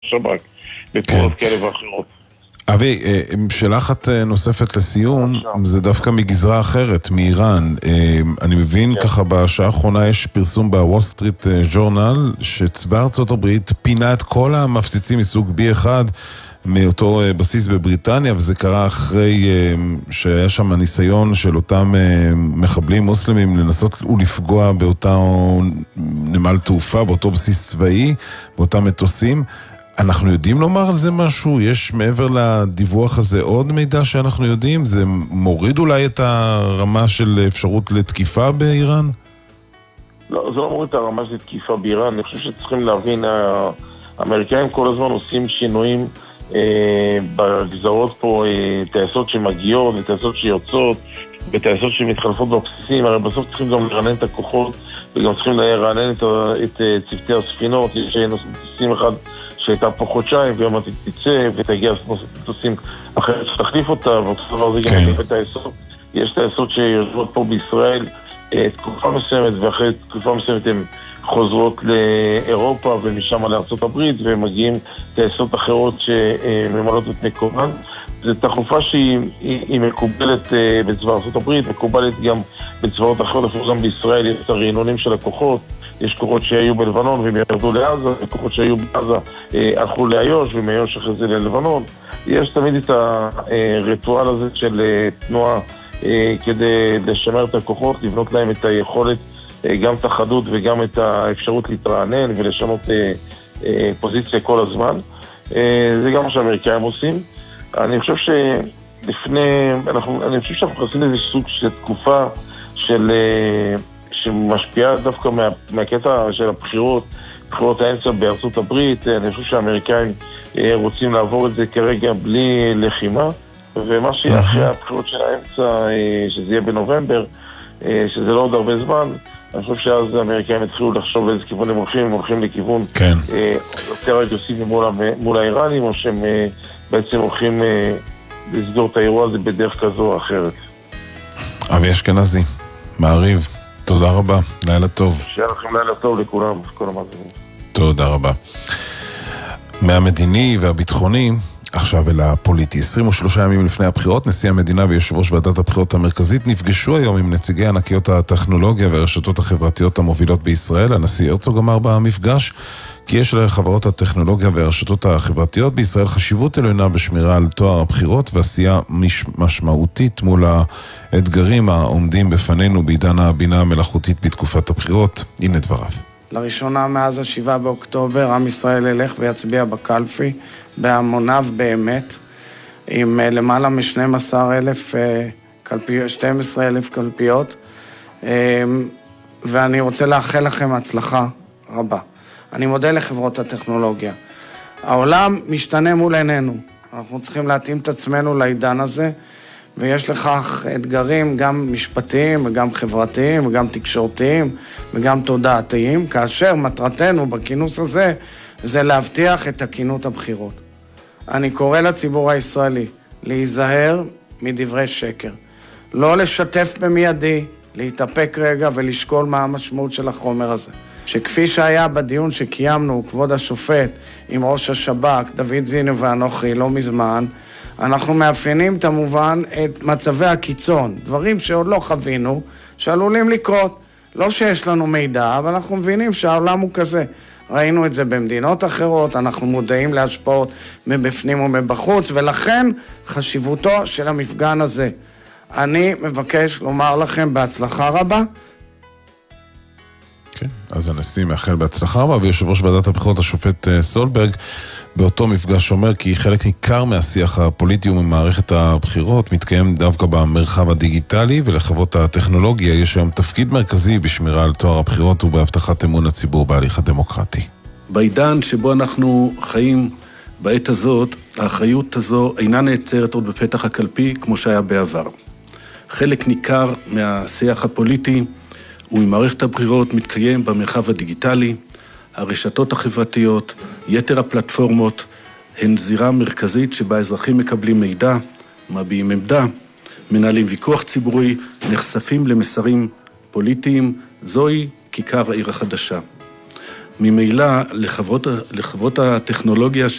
שב"כ בפעולות כאלה ואחרות. אבי, שאלה אחת נוספת לסיום, זה דווקא מגזרה אחרת, מאיראן. אני מבין ככה בשעה האחרונה יש פרסום בוול סטריט ג'ורנל, שצבא ארצות הברית פינה את כל המפציצים מסוג B1 מאותו בסיס בבריטניה, וזה קרה אחרי שהיה שם ניסיון של אותם מחבלים מוסלמים לנסות ולפגוע באותו נמל תעופה, באותו בסיס צבאי, באותם מטוסים. אנחנו יודעים לומר על זה משהו? יש מעבר לדיווח הזה עוד מידע שאנחנו יודעים? זה מוריד אולי את הרמה של אפשרות לתקיפה באיראן? לא, זה לא מוריד את הרמה של תקיפה באיראן. אני חושב שצריכים להבין, האמריקאים כל הזמן עושים שינויים בגזרות פה, טייסות שמגיעות וטייסות שיוצאות וטייסות שמתחלפות בבסיסים. הרי בסוף צריכים גם לרענן את הכוחות וגם צריכים לרענן את צוותי הספינות. יש נוסעים אחד שהייתה פה חודשיים, ויום אתה תצא ותגיע נוסעים אחרת שתחליף אותה, ואותו דבר זה גם להחליף את טייסות. יש טייסות שיושבות פה בישראל תקופה מסוימת, ואחרי תקופה מסוימת הן חוזרות לאירופה ומשם לארצות הברית, ומגיעים טייסות אחרות שממלאות את מקומן. זו תחלופה שהיא מקובלת בצבא ארצות הברית, מקובלת גם בצבאות אחרות, אפילו גם בישראל יש את הרענונים של הכוחות. יש כוחות שהיו בלבנון והם ירדו לעזה, וכוחות שהיו בעזה הלכו לאיו"ש ומאיו"ש אחרי זה ללבנון. יש תמיד את הריטואל הזה של תנועה כדי לשמר את הכוחות, לבנות להם את היכולת, גם את החדות וגם את האפשרות להתרענן ולשנות פוזיציה כל הזמן. זה גם מה שהאמריקאים עושים. אני חושב שאנחנו נכנסים לאיזה סוג של תקופה שמשפיעה דווקא מהקטע של בחירות האמצע בארצות הברית. אני חושב שהאמריקאים רוצים לעבור את זה כרגע בלי לחימה, ומה שיהיה אחרי הבחירות של האמצע, שזה יהיה בנובמבר, שזה לא עוד הרבה זמן, אני חושב שאז האמריקאים התחילו לחשוב לאיזה כיוון הם הולכים לכיוון יותר אגרסיבי מול האיראנים, או שהם בעצם הולכים לסגור את האירוע הזה בדרך כזו או אחרת. אבי אשכנזי, מעריב, תודה רבה, לילה טוב. שיהיה לכם לילה טוב לכולם, כל המאזינים. תודה רבה. מהמדיני והביטחוני, עכשיו אל הפוליטי. 23 ימים לפני הבחירות, נשיא המדינה ויושב ראש ועדת הבחירות המרכזית נפגשו היום עם נציגי ענקיות הטכנולוגיה והרשתות החברתיות המובילות בישראל. הנשיא הרצוג אמר במפגש כי יש לחברות הטכנולוגיה והרשתות החברתיות בישראל חשיבות עליונה בשמירה על טוהר הבחירות ועשייה משמעותית מול האתגרים העומדים בפנינו בעידן הבינה המלאכותית בתקופת הבחירות. הנה דבריו. לראשונה מאז 7 באוקטובר עם ישראל ילך ויצביע בקלפי בהמוניו באמת, עם למעלה מ-12,000 קלפיות, ואני רוצה לאחל לכם הצלחה רבה. אני מודה לחברות הטכנולוגיה. העולם משתנה מול עינינו, אנחנו צריכים להתאים את עצמנו לעידן הזה, ויש לכך אתגרים גם משפטיים וגם חברתיים וגם תקשורתיים וגם תודעתיים, כאשר מטרתנו בכינוס הזה זה להבטיח את תקינות הבחירות. אני קורא לציבור הישראלי להיזהר מדברי שקר, לא לשתף במיידי, להתאפק רגע ולשקול מה המשמעות של החומר הזה. שכפי שהיה בדיון שקיימנו, כבוד השופט עם ראש השב"כ, דוד זינו ואנוכי לא מזמן, אנחנו מאפיינים כמובן את מצבי הקיצון, דברים שעוד לא חווינו, שעלולים לקרות. לא שיש לנו מידע, אבל אנחנו מבינים שהעולם הוא כזה. ראינו את זה במדינות אחרות, אנחנו מודעים להשפעות מבפנים ומבחוץ, ולכן חשיבותו של המפגן הזה. אני מבקש לומר לכם בהצלחה רבה. כן, אז הנשיא מאחל בהצלחה רבה, ויושב ראש ועדת הבחירות השופט סולברג באותו מפגש אומר כי חלק ניכר מהשיח הפוליטי וממערכת הבחירות מתקיים דווקא במרחב הדיגיטלי, ולחברות הטכנולוגיה יש היום תפקיד מרכזי בשמירה על טוהר הבחירות ובהבטחת אמון הציבור בהליך הדמוקרטי. בעידן שבו אנחנו חיים בעת הזאת, האחריות הזו אינה נעצרת עוד בפתח הקלפי כמו שהיה בעבר. חלק ניכר מהשיח הפוליטי וממערכת הבחירות מתקיים במרחב הדיגיטלי. הרשתות החברתיות, יתר הפלטפורמות, הן זירה מרכזית שבה אזרחים מקבלים מידע, מביעים עמדה, מנהלים ויכוח ציבורי, נחשפים למסרים פוליטיים. זוהי כיכר העיר החדשה. ממילא לחברות הטכנולוגיה